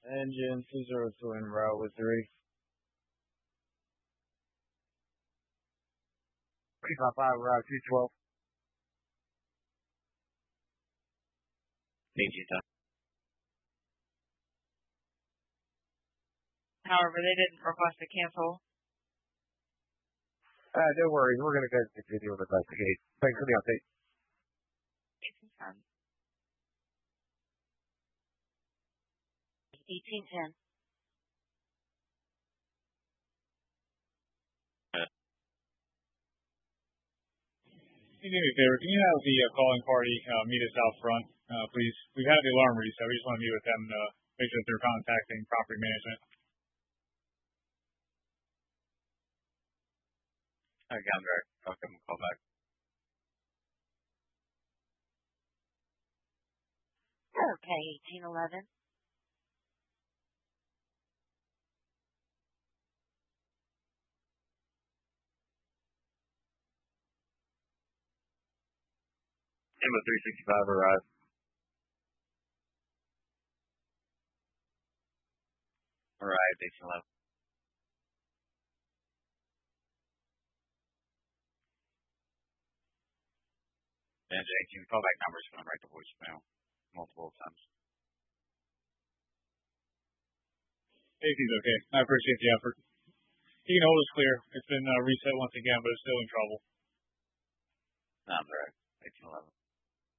Engine 202 en route with 355 route 212. However, they didn't request to cancel. No worries. We're going to go continue to investigate. Thanks for the update. 1810. 1810. Can you do me a favor? Can you have the calling party meet us out front, please? We've had the alarm reset. We just want to meet with them to make sure that they're contacting property management. Okay, I'm direct. I'll give them a call back. Okay, 1811. Number 365 arrived. Arrived, 1811. And can you call back numbers when I'm right to voicemail multiple times? Safety's okay. I appreciate the effort. You can hold us clear. It's been reset once again, but it's still in trouble. No, I'm direct. 1811.